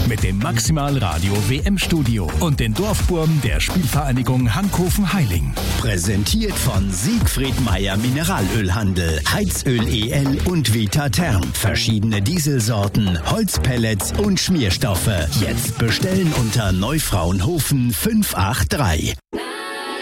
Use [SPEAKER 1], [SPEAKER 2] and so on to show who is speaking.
[SPEAKER 1] mit dem Maximal Radio WM Studio und den Dorfburm der Spielvereinigung Hankhofen-Heiling.
[SPEAKER 2] Präsentiert von Siegfried Meyer Mineralölhandel, Heizöl EL und Vitatherm. Verschiedene Dieselsorten, Holzpellets und Schmierstoffe. Jetzt bestellen unter Neufraunhofen 583.